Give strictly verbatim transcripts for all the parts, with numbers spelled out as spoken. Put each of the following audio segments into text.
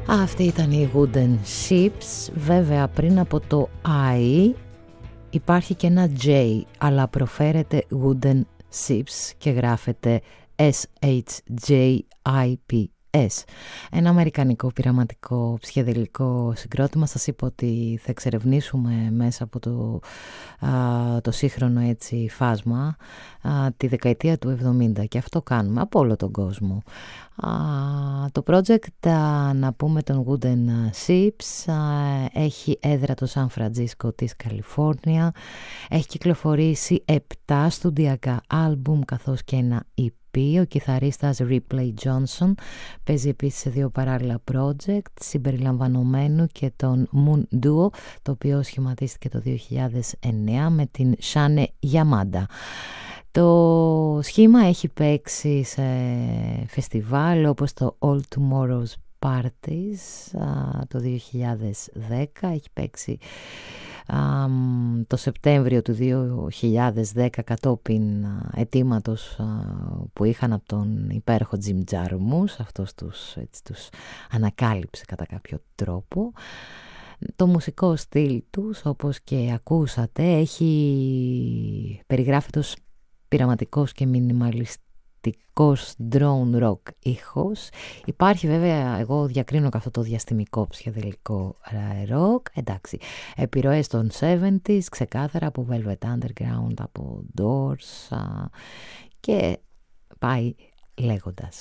Αυτή ήταν η Wooden Ships. Βέβαια πριν από το I υπάρχει και ένα J, αλλά προφέρεται Wooden Ships και γράφεται S H J I P S. Ένα αμερικανικό πειραματικό ψυχεδελικό συγκρότημα. Σας είπα ότι θα εξερευνήσουμε μέσα από το, α, το σύγχρονο έτσι φάσμα α, τη δεκαετία του εβδομήντα, και αυτό κάνουμε από όλο τον κόσμο. Α, το project, α, να πούμε, των Wooden Ships α, έχει έδρα το Σαν Φραντζίσκο της Καλιφόρνια. Έχει κυκλοφορήσει επτά στουντιακά άλμπουμ καθώς και ένα ι πι. Ο κιθαρίστας Ripley Johnson παίζει επίσης σε δύο παράλληλα project συμπεριλαμβανομένου και τον Moon Duo, το οποίο σχηματίστηκε το δύο χιλιάδες εννέα με την Shane Yamada. Το σχήμα έχει παίξει σε φεστιβάλ όπως το All Tomorrow's Parties το δύο χιλιάδες δέκα. Έχει παίξει α, το Σεπτέμβριο του δύο χιλιάδες δέκα κατόπιν αιτήματος που είχαν από τον υπέροχο Jim Jarmusch. Αυτός τους, έτσι, τους ανακάλυψε κατά κάποιο τρόπο. Το μουσικό στυλ τους, όπως και ακούσατε, έχει περιγράφει ως πειραματικός και μινιμαλιστικός drone rock ήχος. Υπάρχει βέβαια, εγώ διακρίνω και αυτό το διαστημικό ψυχεδελικό rock, εντάξει, επιρροές των εβδομήντα, ξεκάθαρα, από Velvet Underground, από Doors α, και πάει λέγοντας.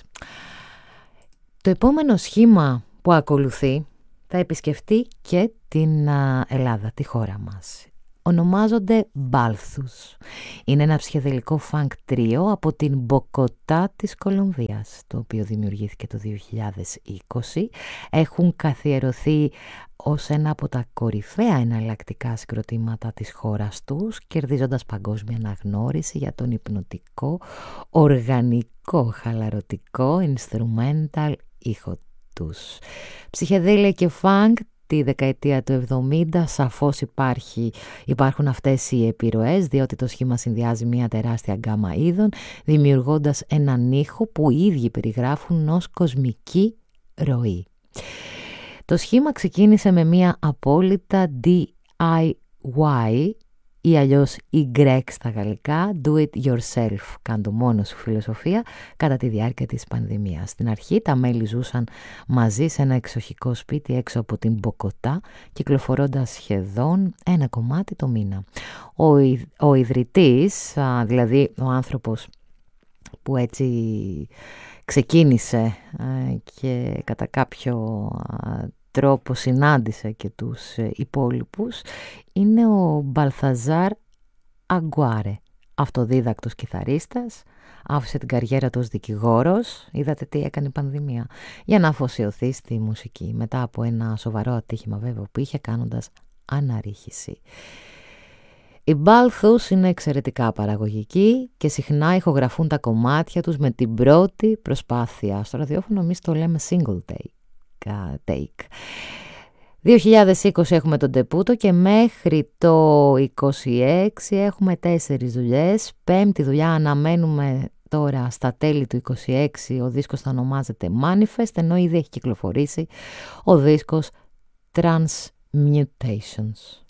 Το επόμενο σχήμα που ακολουθεί θα επισκεφτεί και την α, Ελλάδα, τη χώρα μας. Ονομάζονται Balthus. Είναι ένα ψυχεδελικό funk τρίο από την Μποκοτά της Κολομβίας, το οποίο δημιουργήθηκε το δύο χιλιάδες είκοσι. Έχουν καθιερωθεί ως ένα από τα κορυφαία εναλλακτικά συγκροτήματα της χώρας τους, κερδίζοντας παγκόσμια αναγνώριση για τον υπνοτικό, οργανικό, χαλαρωτικό, instrumental ήχο τους. Ψυχεδέλεια και funk τη δεκαετία του εβδομήντα σαφώς υπάρχει, υπάρχουν αυτές οι επιρροές, διότι το σχήμα συνδυάζει μια τεράστια γκάμα είδων, δημιουργώντας έναν ήχο που οι ίδιοι περιγράφουν ως κοσμική ροή. Το σχήμα ξεκίνησε με μια απόλυτα ντι άι γουάι ή αλλιώς Y στα γαλλικά, do it yourself, κάντο μόνο σου φιλοσοφία, κατά τη διάρκεια της πανδημίας. Στην αρχή τα μέλη ζούσαν μαζί σε ένα εξοχικό σπίτι έξω από την Μποκοτά, κυκλοφορώντας σχεδόν ένα κομμάτι το μήνα. Ο, ο ιδρυτής, δηλαδή ο άνθρωπος που έτσι ξεκίνησε και κατά κάποιο τρόπο συνάντησε και τους υπόλοιπους, είναι ο Μπαλθαζάρ Αγκουάρε, αυτοδίδακτος κιθαρίστας. Άφησε την καριέρα του ως δικηγόρος, είδατε τι έκανε η πανδημία, για να αφοσιωθεί στη μουσική, μετά από ένα σοβαρό ατύχημα βέβαια που είχε, κάνοντας αναρρίχηση. Οι Balthus είναι εξαιρετικά παραγωγικοί και συχνά ηχογραφούν τα κομμάτια τους με την πρώτη προσπάθεια. Στο ραδιόφωνο εμείς το λέμε single take. take. δύο χιλιάδες είκοσι έχουμε τον ντεπούτο και μέχρι το είκοσι έξι έχουμε τέσσερις δουλειές. Πέμπτη δουλειά αναμένουμε τώρα στα τέλη του είκοσι έξι. Ο δίσκος θα ονομάζεται Manifest, ενώ ήδη έχει κυκλοφορήσει ο δίσκος Transmutations.